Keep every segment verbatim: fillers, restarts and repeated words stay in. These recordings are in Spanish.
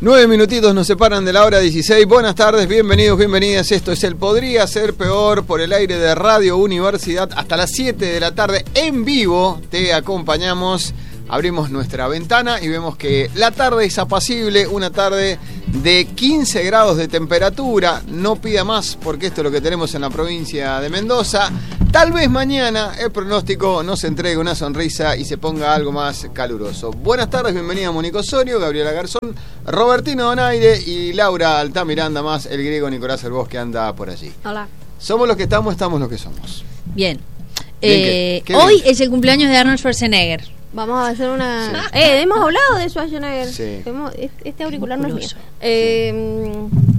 Nueve minutitos nos separan de la hora dieciséis. Buenas tardes, bienvenidos, bienvenidas. Esto es el Podría Ser Peor por el aire de Radio Universidad. Hasta las siete de la tarde en vivo te acompañamos. Abrimos nuestra ventana y vemos que la tarde es apacible, una tarde de quince grados de temperatura. No pida más porque esto es lo que tenemos en la provincia de Mendoza. Tal vez mañana el pronóstico nos entregue una sonrisa y se ponga algo más caluroso. Buenas tardes, bienvenida Mónica Osorio, Gabriela Garzón, Robertino Donaire y Laura Altamiranda, más el griego Nicolás Herbós que anda por allí. Hola. Somos los que estamos, estamos los que somamos. Bien. Bien, eh, ¿qué, qué hoy bien? Es el cumpleaños de Arnold Schwarzenegger. Vamos a hacer una... Sí. Eh, hemos hablado de Schwarzenegger. Sí. Hemos... Este auricular no es mío. Eh,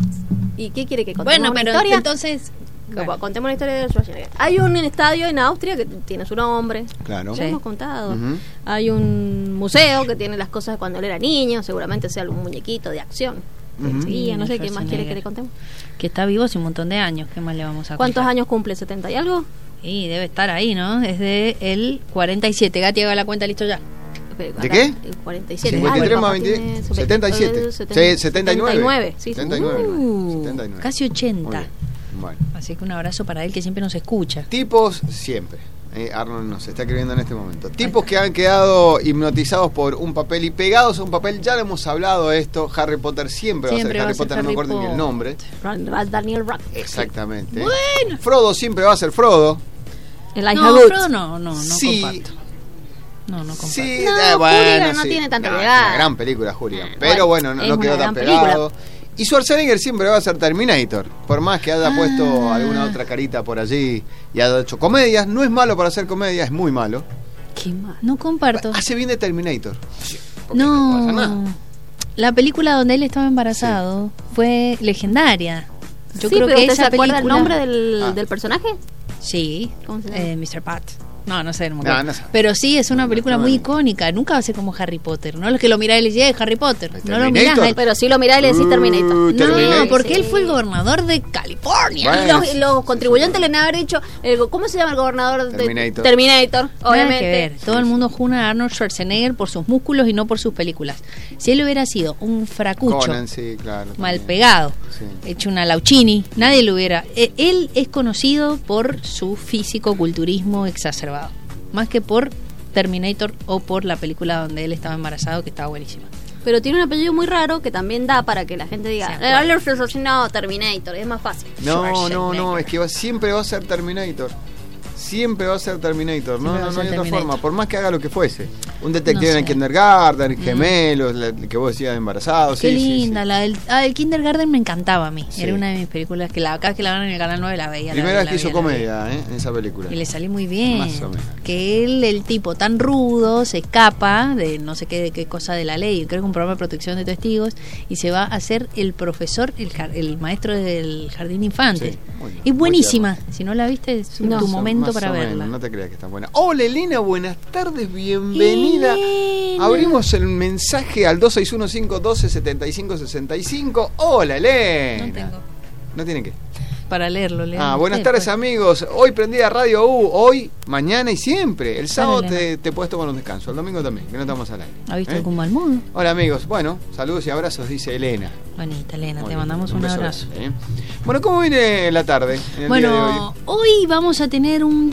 ¿Y qué quiere que contemos? Bueno, una pero historia? entonces... Bueno. Contemos la historia de Schwarzenegger. Hay un estadio en Austria que tiene su nombre. Claro. Ya Sí. hemos contado. Uh-huh. Hay un museo que tiene las cosas de cuando él era niño. Seguramente sea algún muñequito de acción. Uh-huh. Sí, no sé qué más quiere que le contemos. Que está vivo hace un montón de años. ¿Qué más le vamos a contar? ¿Cuántos años cumple? ¿setenta y algo? Y debe estar ahí, ¿no? Desde el cuarenta y siete. Gati, haga la cuenta, listo ya. Pero ¿De acá, qué? el cuarenta y siete. cincuenta y tres Ah, más el papá veinte, tiene su- setenta y siete. el Sí, setenta y nueve. setenta y nueve, sí, sí. setenta y nueve. Uh, setenta y nueve. Casi Muy ochenta. bien. Bueno. Así que un abrazo para él que siempre nos escucha. Tipos siempre. Eh, Arnold nos está escribiendo en este momento. Tipos que han quedado hipnotizados por un papel y pegados a un papel. Ya lo hemos hablado de esto. Harry Potter siempre, Siempre va a va ser a ser Harry Potter, no me Harry acuerdo ni el nombre. Rand- Daniel Radcliffe. Exactamente. Bueno. Frodo siempre va a ser Frodo. El Elijah No, Wood. Frodo no, no, no Sí. comparto. No, no comparto. Sí, No, eh, Hooligan no sí. tiene tanta No, pegada. Una gran película, Hooligan. Eh, Pero bueno, bueno, no, es no una quedó tan gran película. pegado. Y Schwarzenegger siempre va a ser Terminator. Por más que haya Ah. puesto alguna otra carita por allí y haya hecho comedias. No es malo para hacer comedia, es muy malo. Qué mal. No comparto. Hace bien de Terminator. Porque no pasa nada. No. La película donde él estaba embarazado fue legendaria. Yo Sí, creo pero que ¿usted esa se acuerda el película- nombre del, Ah. del personaje? Sí, ¿Cómo se llama? eh, mister Pat. No, no sé, no me No, acuerdo. no sé. Pero sí, es una película no, muy no. icónica. Nunca va a ser como Harry Potter. No es que lo mirás y le dices, Harry Potter. ¿El No lo mirás Terminator? a él. Pero sí lo mirá y le decís Uh, Terminator. Terminator. No, Terminator. porque Sí. él fue el gobernador de California. Bueno. Los, los contribuyentes le han de haber dicho, el- ¿cómo se llama el gobernador de Terminator. Terminator? Nada Obviamente. que ver. Todo el mundo juna a Arnold Schwarzenegger por sus músculos y no por sus películas. Si él hubiera sido un fracucho, Conan, sí, claro. mal también. pegado, Sí. hecho una Lauchini, nadie lo hubiera. eh, Él es conocido por su físico-culturismo exacerbado, más que por Terminator o por la película donde él estaba embarazado, que estaba buenísima. Pero tiene un apellido muy raro que también da para que la gente diga, Se eh, acuerda. Arnold Schwarzenegger, no, Terminator, es más fácil. No, no, Schwarzenegger. no, es que va- siempre va a ser Terminator. Siempre va a ser Terminator. No, Siempre va no, a no ser hay otra Terminator. forma. Por más que haga lo que fuese. Un detective No en el sé. kindergarten, gemelos, la- que vos decías embarazado. Qué sí, sí, linda, sí. la del ah, el Kindergarten me encantaba a mí. Sí. Era una de mis películas que la, cada vez que la van en el canal nueve la veía. la Primera veía, vez la que hizo veía, la comedia, veía. ¿eh? En esa película. Y le salió muy bien. Más o menos. Que él, el tipo tan rudo, se escapa de no sé qué, de qué cosa de la ley, creo que un programa de protección de testigos, y se va a ser el profesor, el, jar- el maestro del jardín infante. Sí, muy bien, Es muy buenísima. Si no la viste, es No. tu Más o- momento más para o verla. menos, no te creas que está buena. Hola Elena, buenas tardes, bienvenida. Elena. Abrimos el mensaje al dos seis uno, cinco uno dos, siete cinco seis cinco. Hola Elena. No tengo. ¿No tienen qué? Para leerlo, leo. Ah, buenas Sí, tardes pues. amigos. Hoy prendida Radio U, hoy, mañana y siempre. El sábado Elena. te, te he puesto con un descanso, el domingo también, que no estamos al aire. ¿Ha visto ¿Eh? algún mal modo? Hola amigos, bueno, saludos y abrazos, dice Elena. Bonita, Elena, Muy te bien, mandamos un, beso abrazo. grande, ¿eh? Bueno, ¿cómo viene la tarde? En el día de hoy? Bueno, hoy vamos a tener un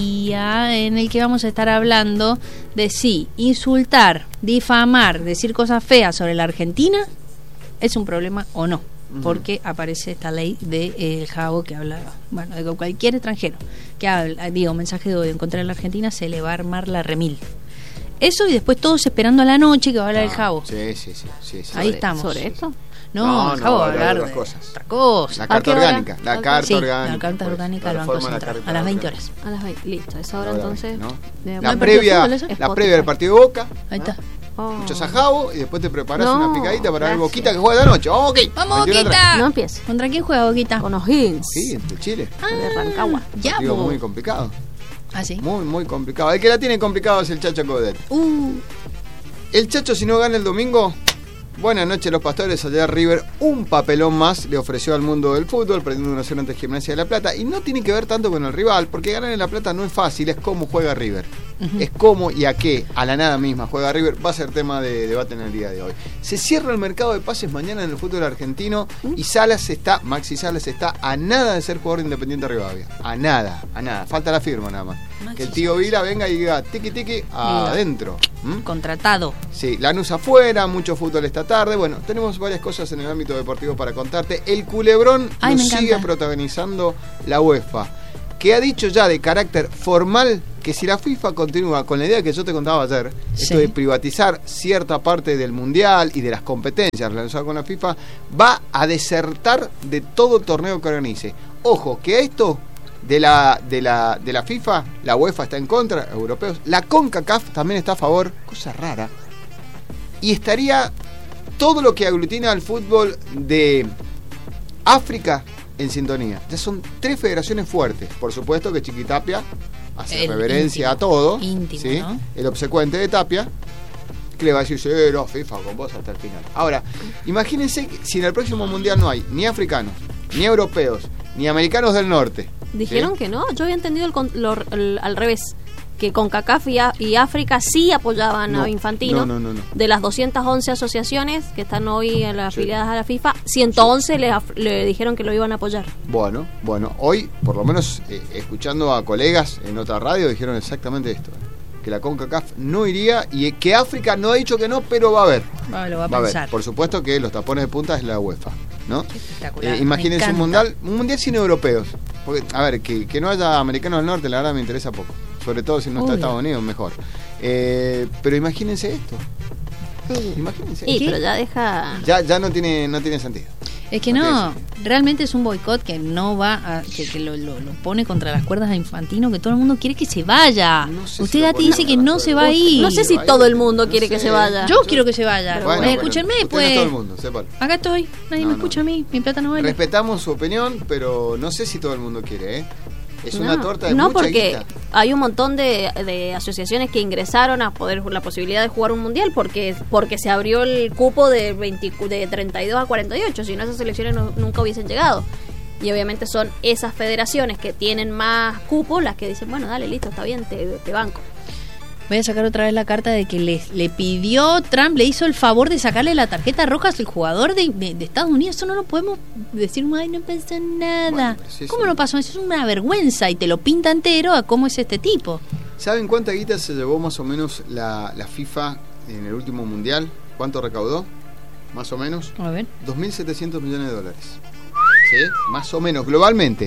día en el que vamos a estar hablando de si insultar, difamar, decir cosas feas sobre la Argentina es un problema o no. Ujú. Porque aparece esta ley del de, eh, Jabo que habla, bueno, de cualquier extranjero que habla, digo, mensaje de odio en contra de la Argentina, se le va a armar la remil. Eso y después todos esperando a la noche que va a hablar el Ah, Jabo. Sí, sí, sí, sí, sí. Ahí Sí. estamos. ¿Sobre esto? No, No, el no, Jabo va va a hablar de otras cosas. otra cosa. La ¿A carta qué hora? orgánica, la ¿A qué- carta Sí, orgánica. la carta pues, orgánica la del Banco reforma de la Central, carta a las veinte orgánica. horas. A las veinte. Listo, esa hora Ahora, entonces. ¿no? de- La ¿Hay partido de previa, fútbol eso? la Spotify. previa del partido de Boca. Ahí está. Oh. Muchos a Jabo y después te preparas No, una picadita para ver gracias. Boquita que juega de noche. ¡Vamos, ok! ¡Vamos, veintiuno Boquita! atrás. No empieces. ¿Contra quién juega Boquita? Con O'Higgins. Sí, entre Chile. de Rancagua. Ya, Partido po. muy complicado. Ah, sí. Muy, muy complicado. El que la tiene complicado es el Chacho Codet. Uh, El Chacho, si no gana el domingo, Buenas noches, los pastores. Ayer River un papelón más le ofreció al mundo del fútbol, perdiendo una cero ante Gimnasia de La Plata. Y no tiene que ver tanto con el rival, porque ganar en La Plata no es fácil, es cómo juega River. Uh-huh. Es cómo y a qué, a la nada misma juega River. Va a ser tema de debate en el día de hoy. Se cierra el mercado de pases mañana en el fútbol argentino y Salas está, Maxi Salas está a nada de ser jugador de Independiente Rivadavia. A nada, a nada. Falta la firma nada más. Maxi que el tío Vila venga y diga tiqui tiqui adentro. ¿Mm? Contratado. Sí, Lanús afuera, mucho fútbol esta tarde. Bueno, tenemos varias cosas en el ámbito deportivo para contarte. El culebrón Ay, lo sigue protagonizando la UEFA, que ha dicho ya de carácter formal que si la FIFA continúa con la idea que yo te contaba ayer, sí. esto de privatizar cierta parte del Mundial y de las competencias relacionadas con la FIFA, va a desertar de todo torneo que organice. Ojo, que a esto de la, de la, de la FIFA, la UEFA está en contra, europeos, la CONCACAF también está a favor, cosa rara, y estaría todo lo que aglutina al fútbol de África en sintonía. Ya son tres federaciones fuertes. Por supuesto que Chiquitapia hace el reverencia íntimo, a todo, íntimo, ¿sí? ¿no? El obsecuente de Tapia, que le va a decir, sí, no, FIFA con vos hasta el final. Ahora, imagínense que si en el próximo mundial no hay ni africanos, ni europeos, ni americanos del norte. Dijeron ¿sí? que no, yo había entendido el, lo, el, al revés, que CONCACAF y, y África sí apoyaban no, a Infantino. No, no, no, no. De las doscientas once asociaciones que están hoy en las sí. afiliadas a la FIFA, ciento once sí. le, le dijeron que lo iban a apoyar. Bueno, bueno, hoy, por lo menos eh, escuchando a colegas en otra radio, dijeron exactamente esto, que la CONCACAF no iría y que África no ha dicho que no, pero va a haber. Va, lo va a va pensar. A ver. Por supuesto que los tapones de punta es la UEFA, ¿no? Espectacular. Eh, imagínense un mundial, un mundial sin europeos. Porque, a ver, que, que no haya americanos del norte, la verdad me interesa poco. Sobre todo si no está Uy. Estados Unidos, mejor. Eh, pero imagínense esto. Imagínense. Y, pero ya deja. Ya, ya no tiene, no tiene sentido. Es que no, realmente es un boicot que no va a, que, que lo, lo, lo pone contra las cuerdas a Infantino, que todo el mundo quiere que se vaya. No sé Usted, si Gati, dice que no se va a ir. No sé si todo el mundo quiere no sé. que se vaya. Yo quiero que se vaya. Bueno, bueno, escúchenme, pues. No todo el mundo, sepan. Acá estoy, nadie no, me escucha no. a mí, mi plata no vale. Respetamos su opinión, pero no sé si todo el mundo quiere, ¿eh? Es no, una torta de no mucha porque guita. Hay un montón de, de asociaciones que ingresaron a poder la posibilidad de jugar un mundial porque porque se abrió el cupo de, veinte, de treinta y dos a cuarenta y ocho, si no esas selecciones no, nunca hubiesen llegado. Y obviamente son esas federaciones que tienen más cupo las que dicen, bueno, dale, listo, está bien, te, te banco. Voy a sacar otra vez la carta de que le, le pidió, Trump le hizo el favor de sacarle la tarjeta roja al jugador de, de, de Estados Unidos. Eso no lo podemos decir, ay, no pasó nada. Bueno, sí, ¿Cómo sí. no pasó? Eso es una vergüenza y te lo pinta entero a cómo es este tipo. ¿Saben cuánta guita se llevó más o menos la, la FIFA en el último mundial? ¿Cuánto recaudó? Más o menos. A ver. dos mil setecientos millones de dólares. ¿Sí? Más o menos, globalmente.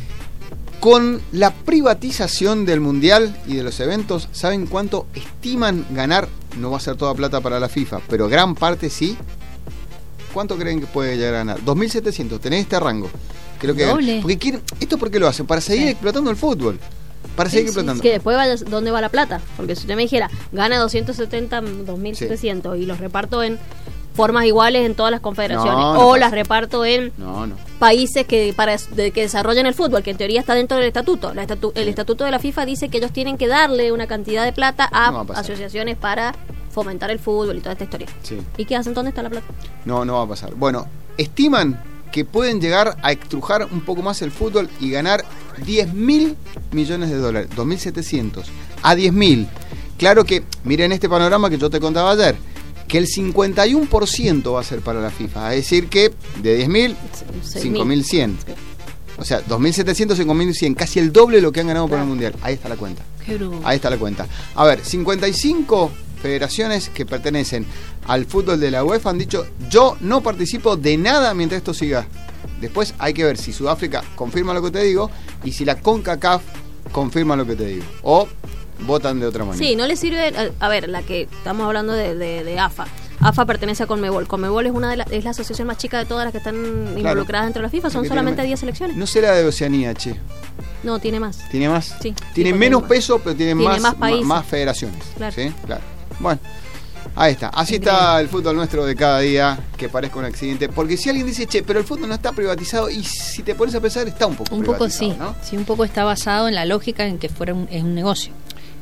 Con la privatización del mundial y de los eventos, ¿saben cuánto estiman ganar? No va a ser toda plata para la FIFA, pero gran parte sí. ¿Cuánto creen que puede llegar a ganar? dos mil setecientos, tenés este rango. Creo que Doble. Porque quieren, ¿esto por qué lo hacen? Para seguir sí. explotando el fútbol. Para seguir sí, explotando. Sí, que después vaya dónde va la plata. Porque si usted me dijera, gana doscientos setenta, dos mil setecientos sí. y los reparto en formas iguales en todas las confederaciones no, no o pasa. Las reparto en no, no. países que para de, que desarrollen el fútbol, que en teoría está dentro del estatuto. La estatu, el estatuto de la FIFA dice que ellos tienen que darle una cantidad de plata a, no a asociaciones para fomentar el fútbol y toda esta historia. Sí. ¿Y qué hacen? ¿Dónde está la plata? No, no va a pasar. Bueno, estiman que pueden llegar a estrujar un poco más el fútbol y ganar diez mil millones de dólares, dos mil setecientos a diez mil. Claro que, miren este panorama que yo te contaba ayer, que el cincuenta y uno por ciento va a ser para la FIFA, es decir que de diez mil, cinco mil cien. O sea, dos mil setecientos, cinco mil cien, casi el doble de lo que han ganado claro. por el Mundial. Ahí está la cuenta. Ahí está la cuenta. A ver, cincuenta y cinco federaciones que pertenecen al fútbol de la UEFA han dicho, yo no participo de nada mientras esto siga. Después hay que ver si Sudáfrica confirma lo que te digo y si la CONCACAF confirma lo que te digo. O votan de otra manera. Sí, no le sirve, a, a ver, la que estamos hablando de, de, de AFA. AFA pertenece a Conmebol. Conmebol es una de la, es la asociación más chica de todas las que están claro. involucradas dentro de la FIFA. Son solamente diez selecciones. No será de Oceanía, che. No, tiene más. ¿Tiene más? Sí. Tiene menos peso, pero tiene, tiene más, más, países. más federaciones. Claro. ¿Sí? Claro. Bueno, ahí está. Así Increíble. Está el fútbol nuestro de cada día, que parezca un accidente. Porque si alguien dice, che, pero el fútbol no está privatizado, y si te pones a pensar, está un poco un privatizado. Un poco sí. ¿no? Sí, un poco está basado en la lógica en que fuera un, es un negocio.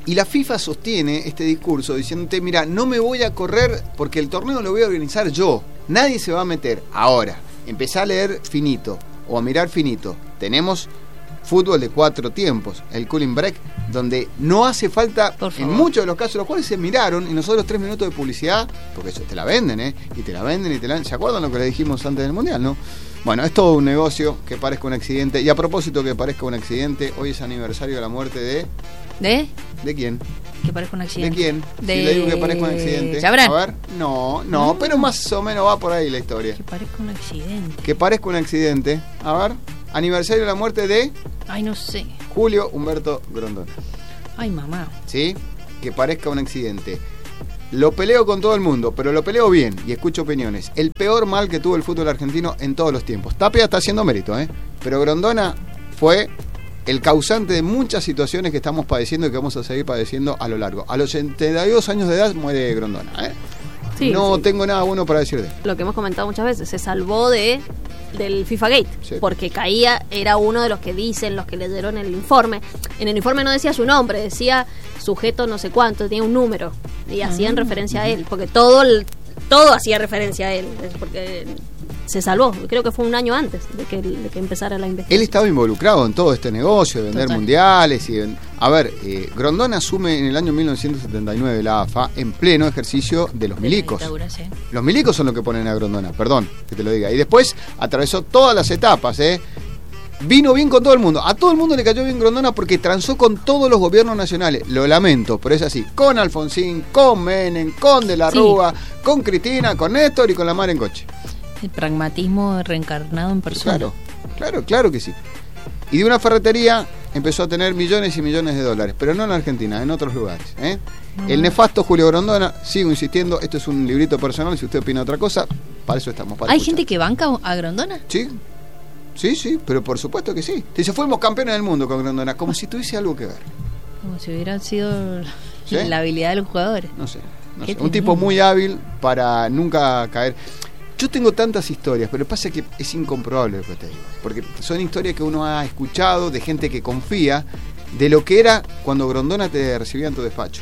Y la FIFA sostiene este discurso diciéndote, mira, no me voy a correr porque el torneo lo voy a organizar yo. Nadie se va a meter. Ahora, empezá a leer finito o a mirar finito. Tenemos fútbol de cuatro tiempos, el cooling break, donde no hace falta, en muchos de los casos, los cuales se miraron, y nosotros tres minutos de publicidad, porque eso te la venden, ¿eh? Y te la venden y te la venden. ¿Se acuerdan lo que le dijimos antes del Mundial, no? Bueno, es todo un negocio que parezca un accidente. Y a propósito que parezca un accidente, hoy es aniversario de la muerte de... ¿De? ¿De quién? Que parezca un accidente. ¿De quién? De... Si le digo que parezca un accidente. ¿Sabrán? A ver, no, no, no, pero más o menos va por ahí la historia. Que parezca un accidente. Que parezca un accidente. A ver, aniversario de la muerte de... Ay, no sé. Julio Humberto Grondona. Ay, mamá. ¿Sí? Que parezca un accidente. Lo peleo con todo el mundo, pero lo peleo bien y escucho opiniones. El peor mal que tuvo el fútbol argentino en todos los tiempos. Tapia está haciendo mérito, ¿eh? Pero Grondona fue el causante de muchas situaciones que estamos padeciendo y que vamos a seguir padeciendo a lo largo. A los ochenta y dos años de edad muere Grondona, ¿eh? Sí, no sí. tengo nada bueno para decir de él. Lo que hemos comentado muchas veces, se salvó de del FIFA Gate, Sí. porque caía, era uno de los que dicen, los que leyeron el informe. En el informe no decía su nombre, decía sujeto no sé cuánto, tenía un número y hacían Ah. referencia a él, porque todo el, todo hacía referencia a él, porque se salvó. Creo que fue un año antes de que, de que empezara la investigación. Él estaba involucrado en todo este negocio de vender Total. mundiales y en- a ver, eh, Grondona asume en el año mil novecientos setenta y nueve la A F A en pleno ejercicio de los De la milicos. dictadura, sí. Los milicos son los que ponen a Grondona, perdón que te lo diga. Y después atravesó todas las etapas, ¿eh? Vino bien con todo el mundo. A todo el mundo le cayó bien Grondona porque transó con todos los gobiernos nacionales. Lo lamento, pero es así. Con Alfonsín, con Menem, con De la Sí. Rúa, con Cristina, con Néstor y con la mar en coche. El pragmatismo reencarnado en persona. Claro, claro, claro que sí. Y de una ferretería empezó a tener millones y millones de dólares, pero no en Argentina, en otros lugares, ¿eh? El nefasto Julio Grondona, sigo insistiendo, esto es un librito personal, si usted opina otra cosa, para eso estamos. Para ¿Hay escuchar. gente que banca a Grondona? Sí, sí, sí, pero por supuesto que sí. Dice, fuimos campeones del mundo con Grondona, como si tuviese algo que ver. Como si hubiera sido ¿Sí? la habilidad de los jugadores. No sé, no Qué sé. Un tremendo. tipo muy hábil para nunca caer. Yo tengo tantas historias, pero pasa que es incomprobable lo que te digo. Porque son historias que uno ha escuchado de gente que confía de lo que era cuando Grondona te recibía en tu despacho.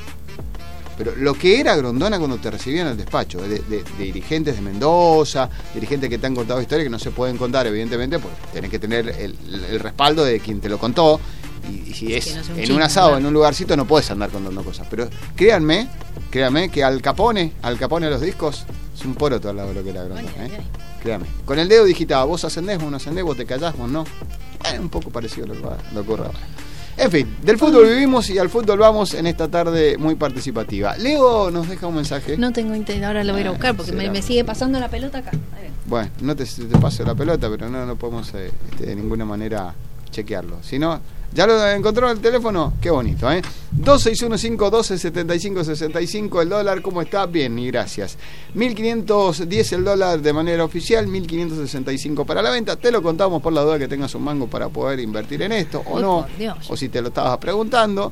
Pero lo que era Grondona cuando te recibían en el despacho, de, de- de dirigentes de Mendoza, dirigentes que te han contado historias que no se pueden contar, evidentemente, porque tenés que tener el, el respaldo de quien te lo contó. Y, y si es que no sea un en chisme, un asado, claro. en un lugarcito, no puedes andar contando cosas. Pero créanme, créanme que Al Capone, Al Capone a los discos, es un poroto al lado de lo que era Grondona. Ay, ay, ¿eh? ay. Créame. Con el dedo digitaba, vos ascendés, vos no ascendés, vos te callás, vos no. Eh, un poco parecido a lo que va- lo que ocurre ahora. En fin, del fútbol vivimos y al fútbol vamos en esta tarde muy participativa. Leo nos deja un mensaje. No tengo interés, ahora lo voy a ir a buscar porque me, será. me sigue pasando la pelota acá. Ahí ven. Bueno, no te, te paso la pelota, pero no, no podemos eh, este, de ninguna manera chequearlo. Si no, ¿ya lo encontró en el teléfono? Qué bonito, ¿eh? dos seis uno cinco, uno dos, siete cinco, seis cinco, el dólar, ¿cómo está? Bien, y gracias. mil quinientos diez el dólar de manera oficial, mil quinientos sesenta y cinco para la venta. Te lo contamos por la duda que tengas un mango para poder invertir en esto, o Uy, no, por Dios. o si te lo estabas preguntando.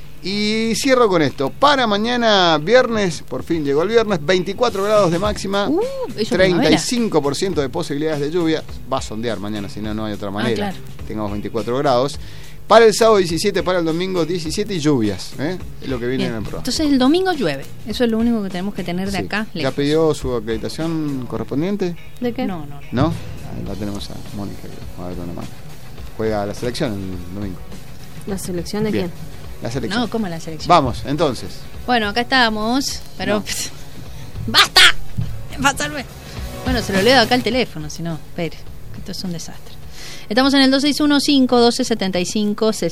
Y cierro con esto. Para mañana, viernes, por fin llegó el viernes, veinticuatro grados de máxima. Uh, eso treinta y cinco por ciento de posibilidades de lluvia. Va a sondear mañana, si no, no hay otra manera. claro. Tengamos veinticuatro grados. Para el sábado diecisiete, para el domingo diecisiete y lluvias. ¿eh? Es lo que viene Bien. en el programa. Entonces el domingo llueve. Eso es lo único que tenemos que tener de Sí. acá. ¿Ya lejos. pidió su acreditación correspondiente? ¿De qué? No, no. no. ¿No? Ah, la tenemos a Mónica. creo. A ver dónde más. Juega la selección el domingo. ¿La selección de Bien. quién? La selección. No, como la selección. Vamos, entonces. Bueno, acá estamos, pero... No. ¡Basta! Pasarme. Bueno, se lo leo acá al teléfono, si no, espere, que esto es un desastre. Estamos en el dos seis uno cinco, uno dos, siete cinco, seis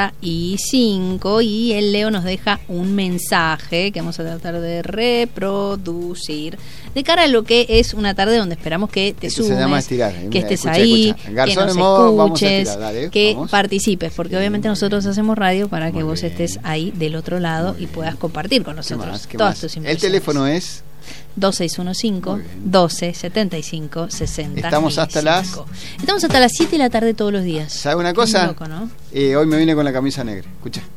cinco y el Leo nos deja un mensaje que vamos a tratar de reproducir de cara a lo que es una tarde donde esperamos que te Esto se sumes, llama estirar. que estés Escucha, ahí, escucha. Garzón que nos en modo, vamos a escuches, estirar, dale, que vamos. participes, porque obviamente nosotros hacemos radio para que Muy vos bien. estés ahí del otro lado Muy y bien. puedas compartir con ¿Qué nosotros más? ¿Qué todas más? tus El impresiones. teléfono es... dos seis uno cinco, Muy bien. uno dos, siete cinco, seis cero. Estamos hasta las- Estamos hasta las siete de la tarde todos los días. ¿Sabe una Qué cosa? loco, ¿no? Eh, hoy me vine con la camisa negra. Escucha.